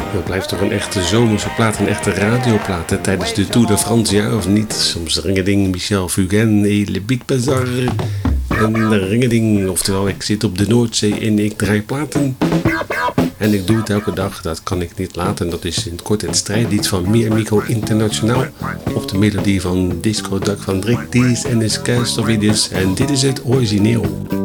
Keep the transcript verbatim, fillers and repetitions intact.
Dat blijft toch een echte zomerse plaat, een echte radioplaat hè, tijdens de Tour de France, ja of niet? Soms ringending, Michel Fugain, et Le Big Bazar. En ringending, oftewel ik zit op de Noordzee en ik draai platen. En ik doe het elke dag, dat kan ik niet laten. Dat is in het kort het strijdlied van Meer Micro Internationaal. Op de melodie van Disco Duck van Rick Dees en de Skystovidus. En dit is het origineel.